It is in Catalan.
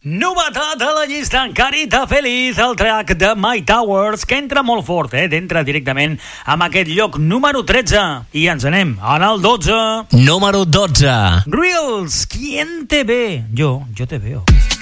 Novetat a la llista, Carita Feliz, el track de My Towers, que entra molt fort, entra directament amb aquest lloc número 13. I ens anem en el 12. Número 12. Reels, ¿quién te ve? Yo te veo.